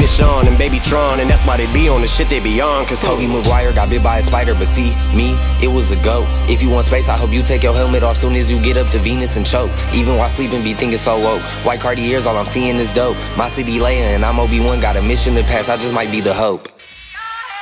nigga Sean and Baby Tron, and that's why they be on the shit they be on. Cause Tobey Maguire got bit by a spider, but see, me, it was a go. If you want space, I hope you take your helmet off soon as you get up to Venus and choke. Even while sleeping, be thinking so woke. White Cartiers, all I'm seeing is dope. My city Leia and I'm Obi-Wan, got a mission to pass, I just might be the hope.